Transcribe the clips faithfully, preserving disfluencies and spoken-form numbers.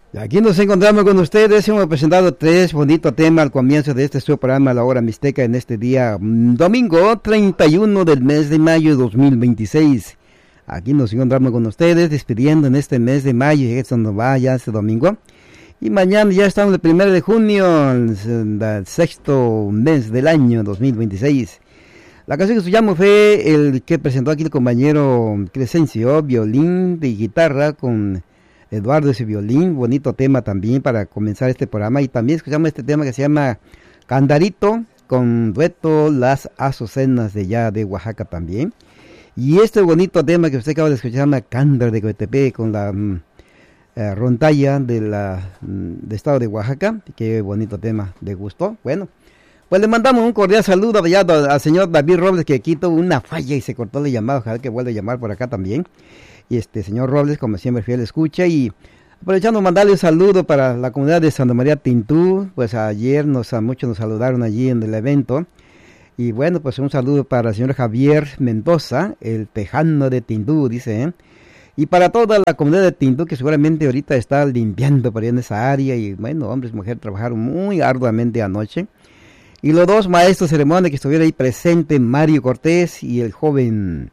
Aquí nos encontramos con ustedes. Hemos presentado tres bonitos temas al comienzo de este su programa La Hora Mixteca en este día domingo treinta y uno del mes de mayo de dos mil veintiséis. Aquí nos encontramos con ustedes despidiendo en este mes de mayo, esto nos va ya este domingo. Y mañana ya estamos el primero de junio, el, el sexto mes del año dos mil veintiséis. La canción que escuchamos fue el que presentó aquí el compañero Crescencio, violín y guitarra con Eduardo ese violín, bonito tema también para comenzar este programa. Y también escuchamos este tema que se llama Candarito, con dueto Las Azucenas de ya de Oaxaca también. Y este bonito tema que usted acaba de escuchar se llama Cándar de Coetepe con la mm, eh, rondalla de la mm, de estado de Oaxaca. Qué bonito tema, ¿le gustó? Bueno, pues le mandamos un cordial saludo allá al señor David Robles, que aquí tuvo una falla y se cortó la llamada. Ojalá que vuelva a llamar por acá también. Y este señor Robles, como siempre, fiel escucha. Y aprovechando mandarle un saludo para la comunidad de Santa María Tintú. Pues ayer nos a muchos nos saludaron allí en el evento. Y bueno, pues un saludo para el señor Javier Mendoza, el tejano de Tintú, dice. ¿eh? Y para toda la comunidad de Tintú, que seguramente ahorita está limpiando por ahí en esa área. Y bueno, hombres y mujeres trabajaron muy arduamente anoche. Y los dos maestros de ceremonia que estuvieron ahí presentes, Mario Cortés y el joven...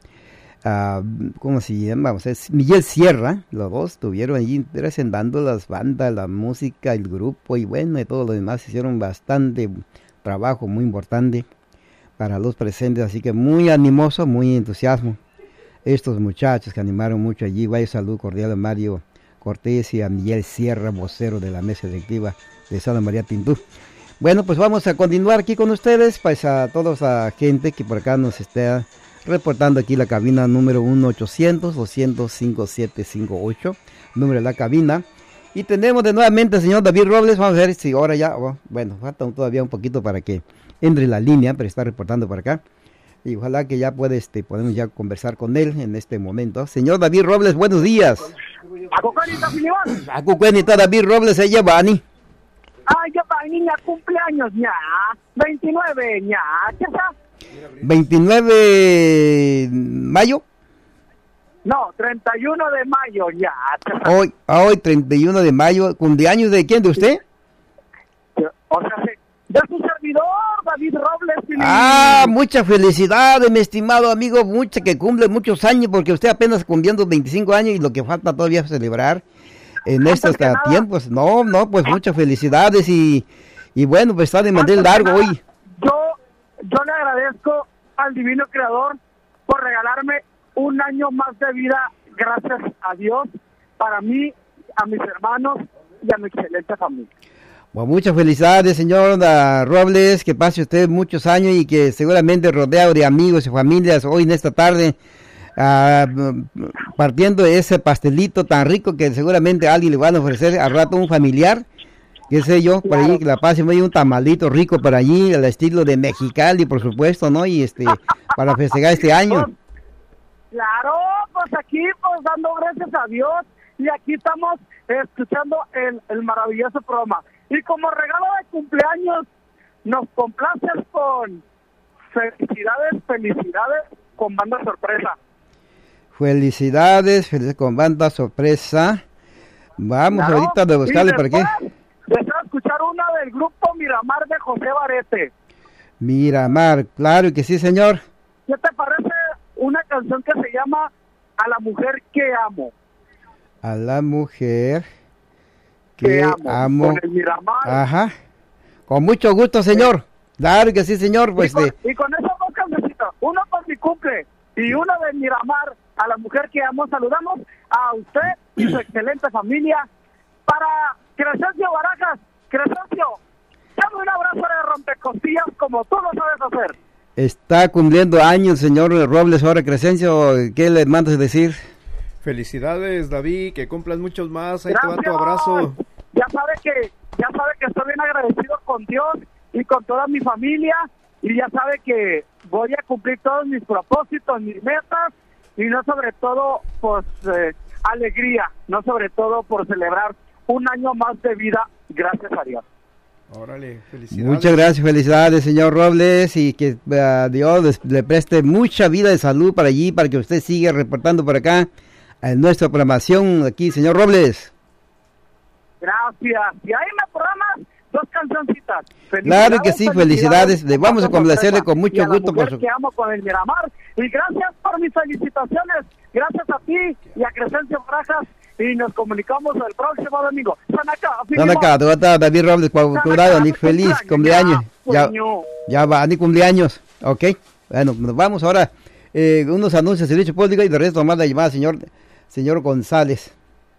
Uh, ¿cómo se llama? Vamos, es Miguel Sierra. Los dos estuvieron allí presentando las bandas, la música, el grupo y bueno, y todo lo demás. Hicieron bastante trabajo muy importante para los presentes, así que muy animoso, muy entusiasmo estos muchachos que animaron mucho allí. Vaya salud cordial a Mario Cortés y a Miguel Sierra, vocero de la mesa directiva de Santa María Tintú. Bueno, pues vamos a continuar aquí con ustedes, pues a toda la gente que por acá nos está reportando aquí la cabina número uno ochocientos, doscientos, cinco siete cinco ocho, número de la cabina. Y tenemos de nuevamente al señor David Robles. Vamos a ver si ahora ya, oh, bueno, falta todavía un poquito para que entre la línea, pero está reportando por acá. Y ojalá que ya puede, este, podemos ya conversar con él en este momento. Señor David Robles, buenos días. Acucuenita, Filión. Acucuenita, David Robles, ella Bani. Ay, ya va, niña, cumpleaños, ya. veintinueve, ya. ¿Qué está? veintinueve de mayo. No, treinta y uno de mayo, ya. Hoy, hoy treinta y uno de mayo, ¿cumpleaños de quién? ¿De usted? O sea, de su servidor, David Robles. Y... Ah, muchas felicidades, mi estimado amigo, mucha que cumple muchos años, porque usted apenas cumpliendo veinticinco años y lo que falta todavía es celebrar en estos tiempos. No, no, pues muchas felicidades y, y bueno, pues está de mantel largo hoy. Yo, yo le agradezco al Divino Creador por regalarme un año más de vida, gracias a Dios, para mí, a mis hermanos y a mi excelente familia. Bueno, muchas felicidades, señor uh, Robles, que pase usted muchos años y que seguramente rodeado de amigos y familias hoy en esta tarde, uh, partiendo de ese pastelito tan rico que seguramente a alguien le van a ofrecer al rato un familiar, qué sé yo, por claro. Allí que la pase un tamalito rico por allí, al estilo de Mexicali, por supuesto, ¿no? Y este, para festejar este año. Claro, pues aquí, pues dando gracias a Dios, y aquí estamos escuchando el, el maravilloso programa. Y como regalo de cumpleaños, nos complaces con felicidades, felicidades con banda sorpresa. Felicidades, felicidades con banda sorpresa. Vamos claro. Ahorita de buscarle por qué. Deseo escuchar una del grupo Miramar de José Barete. Miramar, claro que sí, señor. ¿Qué te parece una canción que se llama A la mujer que amo? A la mujer que, que amo. amo. Con el Miramar. Ajá. Con mucho gusto, señor. Claro que sí, señor. Pues y, con, de... y con esos dos cancioncitos, uno por mi cumple y uno de Miramar, A la mujer que amo. Saludamos a usted y su excelente familia. Para Crescencio Barajas, Crescencio, dame un abrazo de rompecostillas como tú lo sabes hacer. Está cumpliendo años, señor Robles, ahora Crescencio. ¿Qué le mandas decir? Felicidades, David, que cumplas muchos más. Ahí Gracias. Te va tu abrazo. Ya sabe que, ya sabe que estoy bien agradecido con Dios y con toda mi familia, y ya sabe que voy a cumplir todos mis propósitos, mis metas, y no sobre todo, pues, eh, alegría, no sobre todo por celebrar un año más de vida, gracias a Dios. Órale, felicidades. Muchas gracias, felicidades, señor Robles, y que uh, Dios les, le preste mucha vida de salud para allí, para que usted siga reportando por acá en nuestra programación aquí, señor Robles. Gracias. Y ahí me programas dos cancioncitas. Claro que sí, felicidades. Le vamos a complacerle con mucho gusto por su... que amo con el Miramar. Y gracias por mis felicitaciones. Gracias a ti y a Crescencio Barajas. Y nos comunicamos el próximo domingo. Sanaka, Sanaka, tu gata David Robles, cuadrado, ni feliz cumpleaños. Ya, ya va, ni cumpleaños. Ok, bueno, nos vamos ahora. Eh, unos anuncios de servicio público y de resto más la llamada, señor, señor González.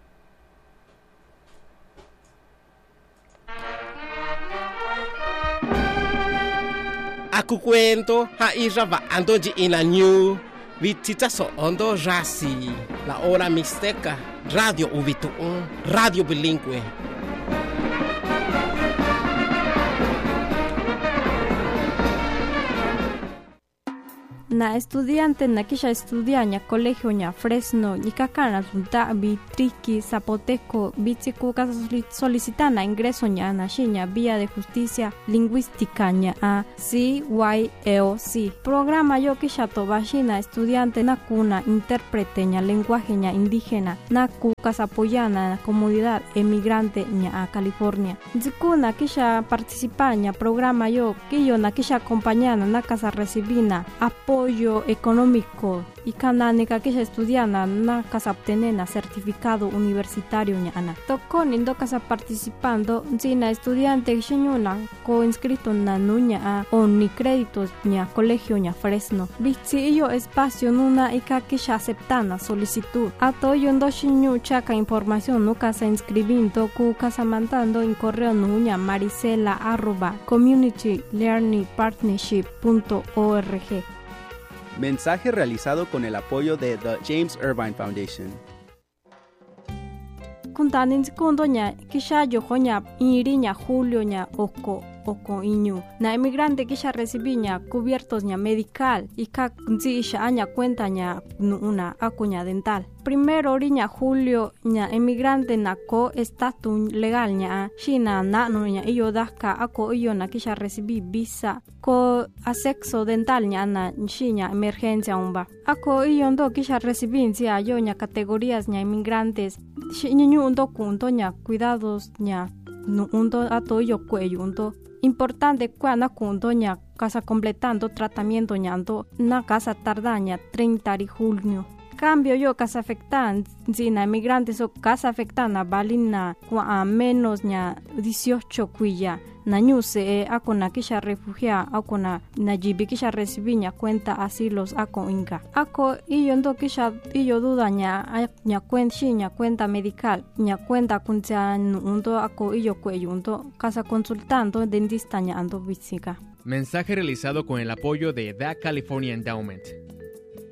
Aku cuento ha iraba andoji ina new vitita so ondo rasi la hora mixteca radio ubitu radio bilingüe. Na estudiante na kisha estudia nya colegio nya Fresno ni kakana junta bi triki zapoteco bitsiku ka solicitana ingreso nya na shinya vía de justicia lingüística nya a C Y E O C programa yo kisha tobashina estudiante na kuna intérprete nya lenguaje nya indígena na ku kasapoyana na comunidad emigrante nya a California zikuna kisha participar nya programa yo kiyo na kisha acompañana na casa recibina apoyo económico y canánica que estudiana na casa obtenena certificado universitario ñana toko nindo casa participando sina estudiante xiñuna co inscrito na nuña a o ni créditos ña colegio ña Fresno bici yo espacio nuna ika que aceptana solicitud ato yo ndo xiñu chaca información no casa inscribiendo cu casa mandando en correo nuña maricela arroba community learning partnership punto org. Mensaje realizado con el apoyo de The James Irvine Foundation. Kuntanin sikundo nya kisha yohonya iriña julio nya oko oko iñu na emigrante kisha recibiña cubiertos nya medical y ka nzi isha aña cuenta nya una acuña dental. Primero oriña julio nya emigrante na ko estatus legal nya shina na no nya iyo daka ako iyo na kisha recibí visa ko asexo dental nya na shinya emergencia umba. Ako iyo ndo kisha recibí ncia yo nya categorías nya emigrantes shiñu undo kunto nya cuidados nya no undo ato yo cuello undo importante cuana kunto nya casa completando tratamiento ñando na casa tardaña treinta de junio. Cambio yo casa afectan zina emigrantes o casa afectana balina a menos nya dieciocho cuilla na ñuse e akona kisha refugia akona na jibi kisha recibiña cuenta asilos ako inga ako iyo ndo kisha iyo duda nya nya cuenta nya cuenta medical nya cuenta kuncha ndo ako iyo cuello ndo casa consultando dentista nya ando visika. Mensaje realizado con el apoyo de The California Endowment.